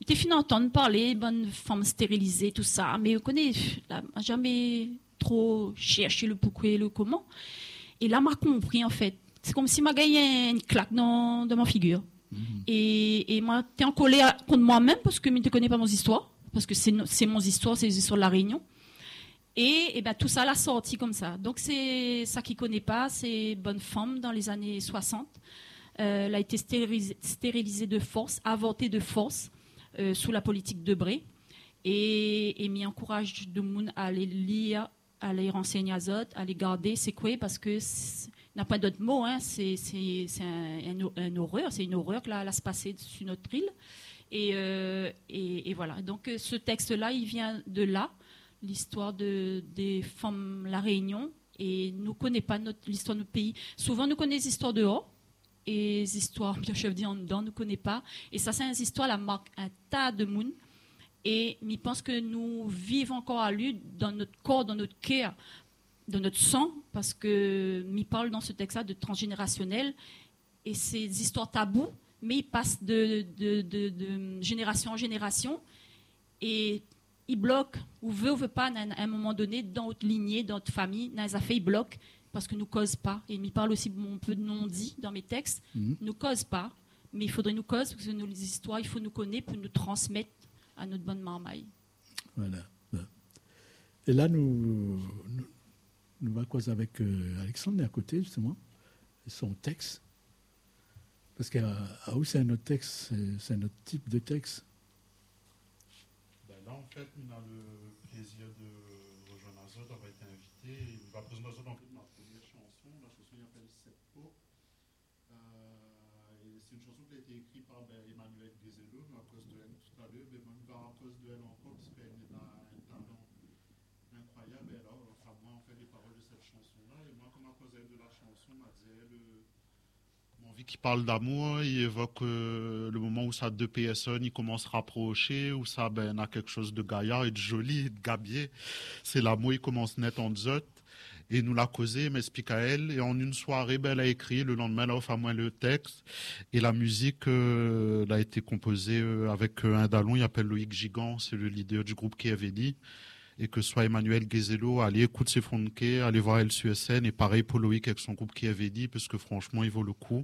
t'es fini d'entendre parler, bonne femme stérilisée, tout ça, mais on connaît, là, jamais trop cherché le pourquoi et le comment. Et là, m'a compris, en fait. C'est comme si m'a gagné une claque dans ma figure. Et moi, t'es en colère contre moi-même parce que je ne connais pas mon histoire. Parce que c'est mon histoire, c'est les histoires de la Réunion. Et ben, tout ça l'a sorti comme ça. Donc, c'est ça qui ne connaît pas, c'est Bonne Femme dans les années 60. Elle a été stérilisée de force, avortée de force, sous la politique de Bré. Et m'y encourage de monde à aller lire, à les renseigner à Zot, à les garder. C'est quoi? Parce que n'a pas d'autre mot, hein. C'est une horreur, c'est une horreur que là se passer sur notre île. Et voilà. Donc ce texte-là, il vient de là, l'histoire des femmes La Réunion. Et nous ne connaissons pas l'histoire de notre pays. Souvent, nous connaissons les histoires dehors. Et les histoires, bien je dis en dedans, nous ne connaissons pas. Et ça, c'est une histoire, la marque un tas de monde. Et je pense que nous vivons encore à lui dans notre corps, dans notre cœur, dans notre sang, parce que je parle dans ce texte-là de transgénérationnel. Et c'est des histoires tabous, mais ils passent de génération en génération. Et ils bloquent, ou veut pas, à un moment donné, dans notre lignée, dans notre famille, dans les affaires, ils bloquent, parce que nous ne causent pas. Et je parle aussi un peu de non-dit dans mes textes. Nous ne causent pas, mais il faudrait nous causer, parce que nos histoires, il faut nous connaître pour nous transmettre à notre bonne marmaille. Voilà. Et là, nous allons causer avec Alexandre à côté, justement, son texte. Parce que c'est un autre texte, c'est un autre type de texte. Ben là, en fait, on a le plaisir de rejoindre Azot, on va être invité. On va présenter Azot en fait ma première chanson. La chanson s'appelle Sept pots. C'est une chanson qui a été écrite par Emmanuel Gézelo, à cause de elle tout à l'heure, mais même à cause de elle encore, parce qu'elle est un talent incroyable. Et alors, enfin, moi, en fait, les paroles de cette chanson-là, et moi, comme à cause de la chanson, m'a dit, mon vie qui parle d'amour, il évoque le moment où ça deux personnes, ils commencent à rapprocher, où ça, a quelque chose de gaillard et de joli, et de gabier. C'est l'amour, il commence net en zot. Et nous l'a causé, m'explique à elle. Et en une soirée, elle a écrit. Le lendemain, elle a offert à moi le texte. Et la musique, elle a été composée avec un dallon. Il s'appelle Loïc Gigant. C'est le leader du groupe Kieveli. Et que soit Emmanuel Gézelo, allez écouter ses fonds allez voir LCSN. Et pareil pour Loïc avec son groupe Kieveli, parce que franchement, il vaut le coup.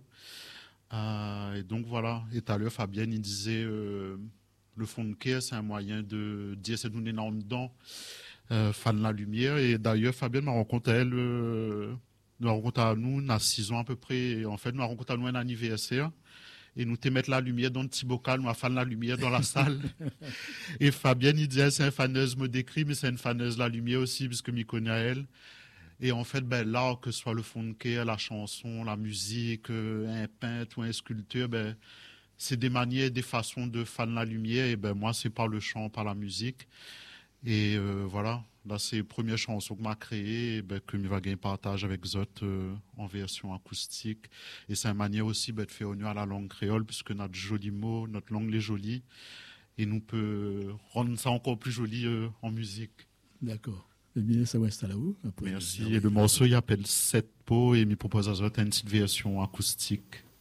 Et donc voilà. Et tout à l'heure, Fabienne, il disait, le fond c'est un moyen de dire, c'est nous énorme dedans. Fan de la lumière, et d'ailleurs Fabienne m'a rencontré elle nous a rencontré à nous, on a 6 ans à peu près, et en fait nous a rencontré à nous un anniversaire et nous te mettre la lumière dans le petit bocal, nous a fan la lumière dans la salle. Et Fabienne il disait c'est une faneuse me décrit, mais c'est une faneuse la lumière aussi puisque m'y connaît à elle. Et en fait là que ce soit le fond de cœur, la chanson, la musique, un peintre ou un sculpteur, c'est des manières, des façons de fan la lumière, et moi c'est par le chant, par la musique. Et voilà, là c'est la première chanson que m'a créée, que je vais gagner partage avec Zot en version acoustique. Et c'est une manière aussi de faire honneur à la langue créole, puisque notre joli mot, notre langue est jolie, et nous peut rendre ça encore plus joli en musique. D'accord. Le bien, ça va installer où? Merci. Et le morceau, il appelle Sept pots, et il propose à Zot une petite version acoustique.